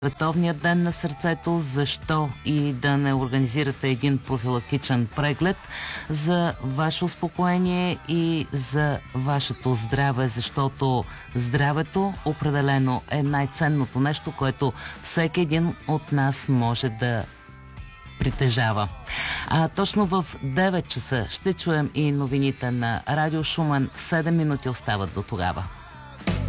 Световния ден на сърцето, защо и да не организирате един профилактичен преглед за ваше успокоение и за вашето здраве, защото здравето определено е най-ценното нещо, което всеки един от нас може да притежава. Точно в 9 часа ще чуем и новините на Радио Шумен. 7 минути остават до тогава.